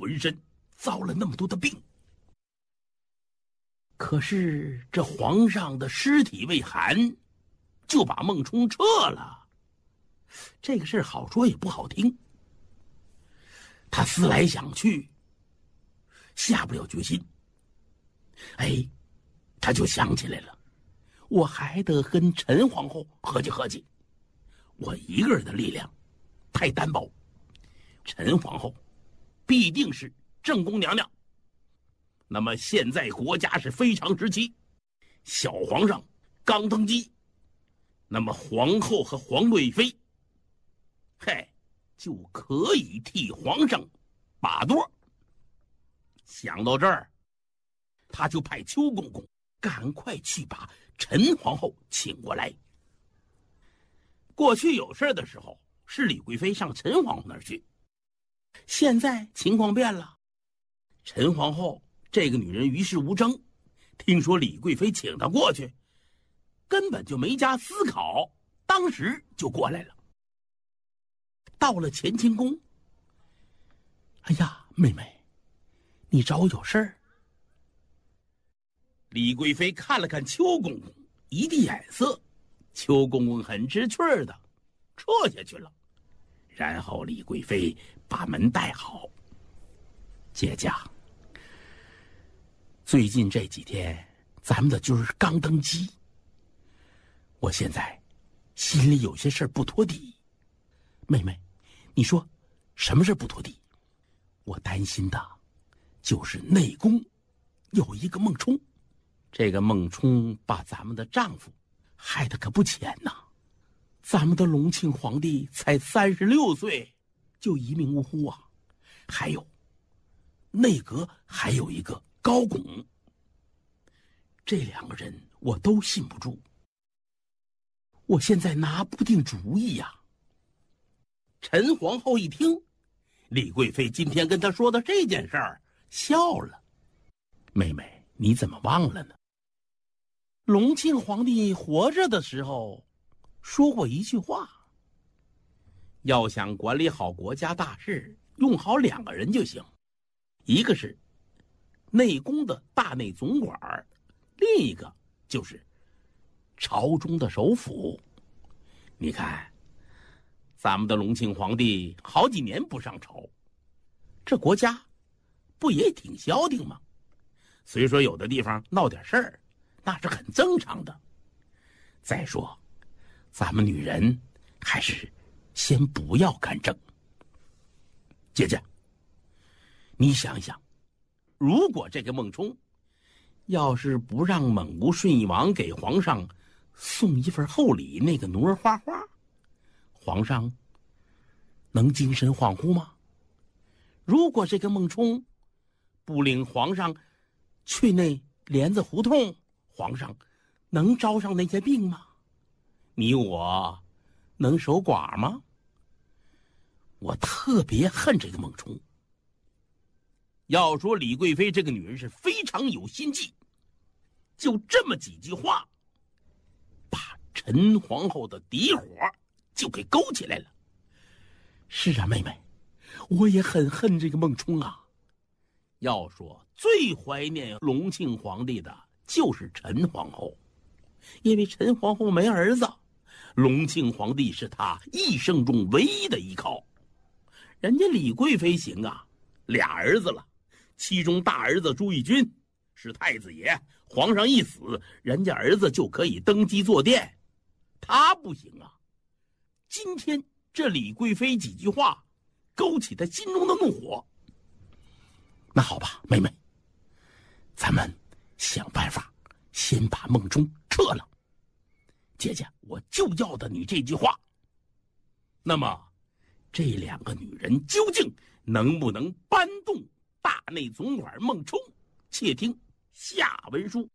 浑身遭了那么多的病。可是这皇上的尸体未寒，就把孟冲撤了，这个事好说也不好听。他思来想去，下不了决心。他就想起来了，我还得跟陈皇后合计合计。我一个人的力量太单薄，陈皇后必定是正宫娘娘。那么现在国家是非常时期，小皇上刚登基，那么皇后和皇贵妃就可以替皇上把舵。想到这儿，他就派邱公公赶快去把陈皇后请过来。过去有事的时候是李贵妃上陈皇后那儿去，现在情况变了，陈皇后这个女人与世无争，听说李贵妃请她过去，根本就没加思考，当时就过来了。到了乾清宫，妹妹，你找我有事儿？李贵妃看了看邱公公，一递眼色，邱公公很知趣的撤下去了。然后李贵妃把门带好。姐姐，最近这几天咱们的军刚登基，我现在心里有些事儿不妥底。妹妹，你说什么事不妥底？我担心的就是内宫有一个孟冲，这个孟冲把咱们的丈夫害得可不浅呐。咱们的隆庆皇帝才36岁就一命呜呼啊！还有内阁还有一个高拱，这两个人我都信不住，我现在拿不定主意呀。陈皇后一听李贵妃今天跟她说的这件事儿，笑了。妹妹，你怎么忘了呢？隆庆皇帝活着的时候说过一句话，要想管理好国家大事，用好2个人就行，一个是内宫的大内总管，另一个就是朝中的首辅。你看咱们的隆庆皇帝好几年不上朝，这国家不也挺消停吗？虽说有的地方闹点事儿，那是很正常的。再说咱们女人还是先不要干政。姐姐，你想想，如果这个孟冲要是不让蒙古顺义王给皇上送一份厚礼，那个奴儿花花，皇上能精神恍惚吗？如果这个孟冲不领皇上去那帘子胡同，皇上能招上那些病吗？你我能守寡吗？我特别恨这个孟冲。要说李贵妃这个女人是非常有心计，就这么几句话，把陈皇后的底火就给勾起来了。是啊，妹妹，我也很恨这个孟冲啊。要说最怀念隆庆皇帝的就是陈皇后，因为陈皇后没儿子，隆庆皇帝是她一生中唯一的依靠。人家李贵妃行啊，2儿子了，其中大儿子朱翊钧是太子爷，皇上一死，人家儿子就可以登基坐殿，他不行啊。今天这李贵妃几句话勾起他心中的怒火。那好吧，妹妹，咱们想办法先把孟冲撤了。姐姐，我就要的你这句话。那么这2个女人究竟能不能搬动大内总管孟冲？且听下文书。